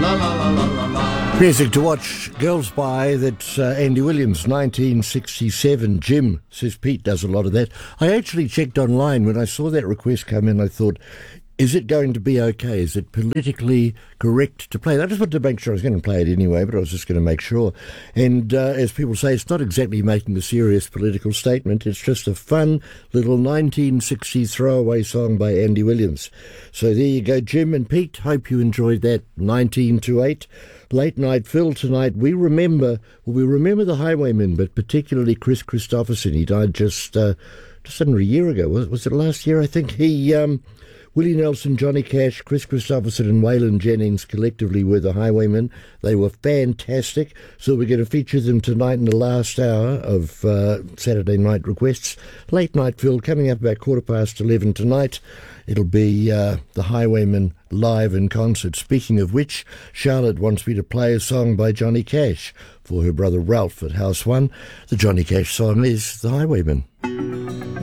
Music to watch girls by. That's Andy Williams, 1967. Jim says Pete does a lot of that. I actually checked online when I saw that request come in. I thought, is it going to be okay? Is it politically correct to play? I just wanted to make sure. I was going to play it anyway, but I was just going to make sure. And as people say, it's not exactly making a serious political statement. It's just a fun little 1960s throwaway song by Andy Williams. So there you go, Jim and Pete. Hope you enjoyed that. 1928. Late Night Phil tonight. We remember the Highwaymen, but particularly Chris Christopherson. He died just under a year ago. Was it last year? I think Willie Nelson, Johnny Cash, Chris Christopherson and Waylon Jennings collectively were the Highwaymen. They were fantastic. So we're going to feature them tonight in the last hour of Saturday Night Requests. Late Night Phil coming up about 11:15 tonight. It'll be the Highwaymen live in concert. Speaking of which, Charlotte wants me to play a song by Johnny Cash for her brother Ralph at House 1. The Johnny Cash song is The Highwaymen.